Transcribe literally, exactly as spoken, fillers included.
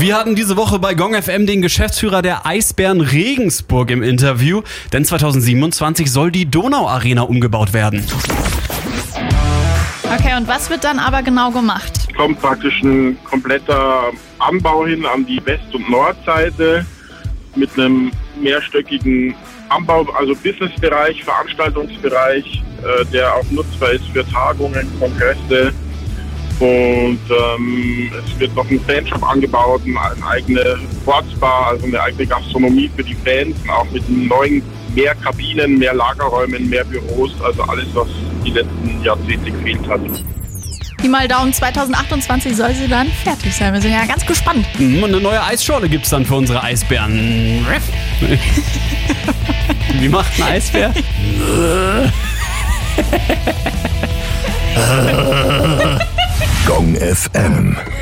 Wir hatten diese Woche bei Gong F M den Geschäftsführer der Eisbären Regensburg im Interview, denn zweitausendsiebenundzwanzig soll die Donau-Arena umgebaut werden. Okay, und was wird dann aber genau gemacht? Kommt praktisch ein kompletter Anbau hin an die West- und Nordseite mit einem mehrstöckigen Anbau, also Businessbereich, Veranstaltungsbereich, äh, der auch nutzbar ist für Tagungen, Kongresse. Und ähm, es wird noch ein Fanshop angebaut, eine eigene Sportsbar, also eine eigene Gastronomie für die Fans, auch mit neuen mehr Kabinen, mehr Lagerräumen, mehr Büros, also alles, was die letzten Jahrzehnte gefehlt hat. Pi mal Daumen, zweitausendachtundzwanzig soll sie dann fertig sein. Wir sind ja ganz gespannt. Und eine neue Eisschorle gibt's dann für unsere Eisbären. Wie macht ein Eisbär? Gong F M.